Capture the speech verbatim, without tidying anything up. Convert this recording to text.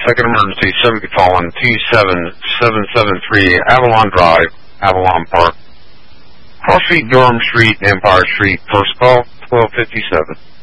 second emergency, seven fallen, T seven seven seven three, Avalon Drive, Avalon Park. Cross Street, Durham Street, Empire Street, first call, twelve fifty-seven.